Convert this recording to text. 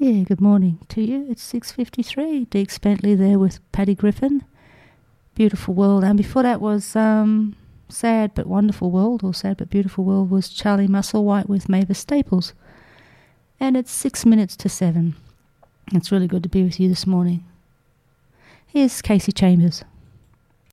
Yeah, good morning to you. It's 6:53. Deeks Bentley there with Paddy Griffin. Beautiful World. And before that was Sad But Wonderful World, or Sad But Beautiful World, was Charlie Musselwhite with Mavis Staples. And it's 6 minutes to 7. It's really good to be with you this morning. Here's Casey Chambers.